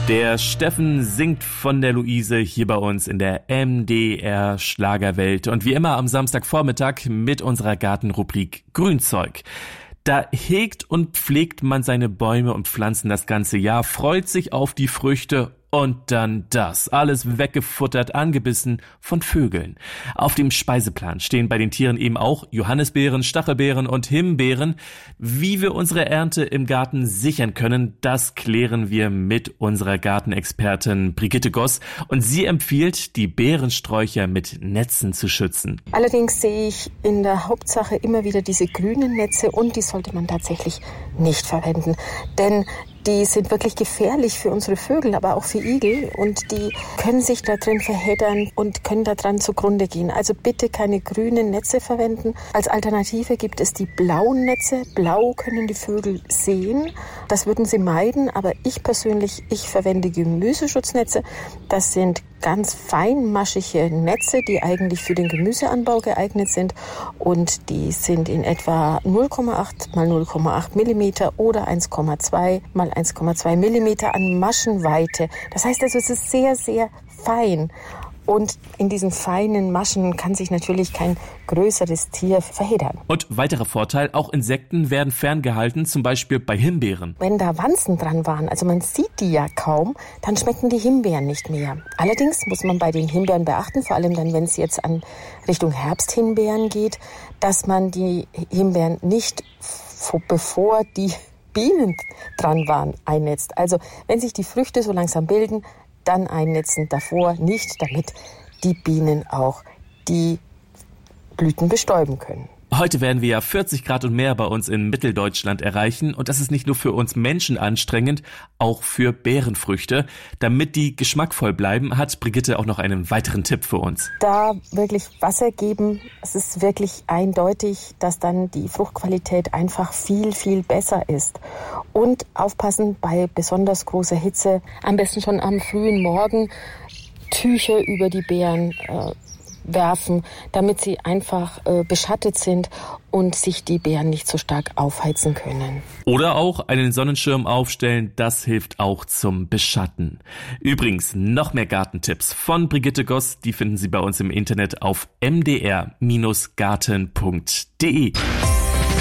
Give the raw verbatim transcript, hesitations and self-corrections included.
Der Steffen singt von der Luise hier bei uns in der M D R Schlagerwelt und wie immer am Samstagvormittag mit unserer Gartenrubrik Grünzeug. Da hegt und pflegt man seine Bäume und Pflanzen das ganze Jahr, freut sich auf die Früchte und dann das. Alles weggefuttert, angebissen von Vögeln. Auf dem Speiseplan stehen bei den Tieren eben auch Johannisbeeren, Stachelbeeren und Himbeeren. Wie wir unsere Ernte im Garten sichern können, das klären wir mit unserer Gartenexpertin Brigitte Goss. Und sie empfiehlt, die Beerensträucher mit Netzen zu schützen. Allerdings sehe ich in der Hauptsache immer wieder diese grünen Netze und die sollte man tatsächlich nicht verwenden. Denn die sind wirklich gefährlich für unsere Vögel, aber auch für Igel und die können sich da drin verheddern und können da dran zugrunde gehen. Also bitte keine grünen Netze verwenden. Als Alternative gibt es die blauen Netze. Blau können die Vögel sehen. Das würden sie meiden, aber ich persönlich, ich verwende Gemüseschutznetze. Das sind ganz feinmaschige Netze, die eigentlich für den Gemüseanbau geeignet sind und die sind in etwa null Komma acht mal null Komma acht Millimeter oder eins Komma zwei mal eins Komma zwei Millimeter an Maschenweite. Das heißt also, es ist sehr, sehr fein. Und in diesen feinen Maschen kann sich natürlich kein größeres Tier verheddern. Und weiterer Vorteil, auch Insekten werden ferngehalten, zum Beispiel bei Himbeeren. Wenn da Wanzen dran waren, also man sieht die ja kaum, dann schmecken die Himbeeren nicht mehr. Allerdings muss man bei den Himbeeren beachten, vor allem dann, wenn es jetzt an Richtung Herbsthimbeeren geht, dass man die Himbeeren nicht, bevor die Bienen dran waren, einnetzt. Also wenn sich die Früchte so langsam bilden, dann einnetzen, davor nicht, damit die Bienen auch die Blüten bestäuben können. Heute werden wir ja vierzig Grad und mehr bei uns in Mitteldeutschland erreichen und das ist nicht nur für uns Menschen anstrengend, auch für Beerenfrüchte. Damit die geschmackvoll bleiben, hat Brigitte auch noch einen weiteren Tipp für uns. Da wirklich Wasser geben, es ist wirklich eindeutig, dass dann die Fruchtqualität einfach viel, viel besser ist. Und aufpassen bei besonders großer Hitze, am besten schon am frühen Morgen Tücher über die Beeren äh, werfen, damit sie einfach äh, beschattet sind und sich die Beeren nicht so stark aufheizen können. Oder auch einen Sonnenschirm aufstellen, das hilft auch zum Beschatten. Übrigens, noch mehr Gartentipps von Brigitte Goss, die finden Sie bei uns im Internet auf m d r Bindestrich garten punkt d e.